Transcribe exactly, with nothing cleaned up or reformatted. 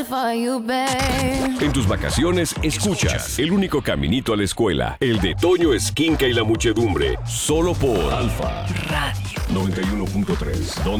En tus vacaciones, escuchas El único caminito a la escuela, el de Toño Esquinca y la muchedumbre, solo por Alfa Radio noventa y uno punto tres.